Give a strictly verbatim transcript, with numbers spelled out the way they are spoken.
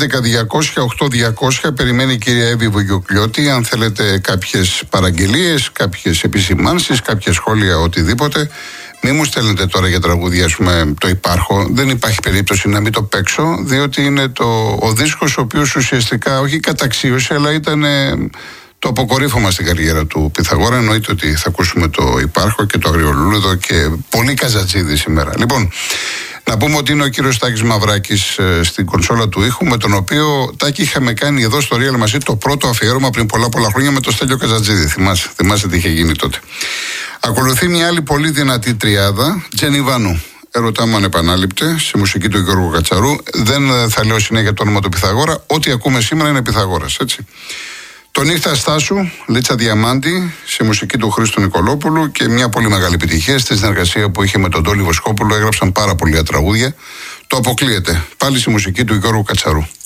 έντεκα διακόσια οκτώ διακόσια περιμένει η κυρία Εύη Βογιοκλιώτη. Αν θέλετε κάποιες παραγγελίες, κάποιες επισημάνσεις, κάποια σχόλια, οτιδήποτε. Μη μου στέλνετε τώρα για τραγούδια, ας πούμε, το υπάρχω. Δεν υπάρχει περίπτωση να μην το παίξω, διότι είναι το, ο δίσκος ο οποίος ουσιαστικά όχι καταξίωσε, αλλά ήταν το αποκορύφωμα στην καριέρα του Πυθαγόρα. Εννοείται ότι θα ακούσουμε το υπάρχω και το Αγριολούλουδο και πολύ Καζατζίδη σήμερα. Λοιπόν, να πούμε ότι είναι ο κύριος Τάκης Μαυράκης ε, στην κονσόλα του ήχου, με τον οποίο, Τάκη, είχαμε κάνει εδώ στο Real μαζί το πρώτο αφιέρωμα πριν πολλά πολλά χρόνια με το Στέλιο Καζατζίδη. Θυμάσαι, θυμάσαι τι είχε γίνει τότε. Ακολουθεί μια άλλη πολύ δυνατή τριάδα, Τζενιβάνου. Ερωτά μου ανεπανάληπτε, σε μουσική του Γιώργου Κατσαρού. Δεν θα λέω συνέχεια το όνομα του Πυθαγόρα. Ό,τι ακούμε σήμερα είναι Πυθαγόρας, έτσι. Το Νύχτα Στάσου, Λίτσα Διαμάντη, σε μουσική του Χρήστου Νικολόπουλου και μια πολύ μεγάλη επιτυχία στη συνεργασία που είχε με τον Τόλι Βοσκόπουλο. Έγραψαν πάρα πολλά τραγούδια. Το Αποκλείεται, πάλι στη μουσική του Γιώργου Κατσαρού.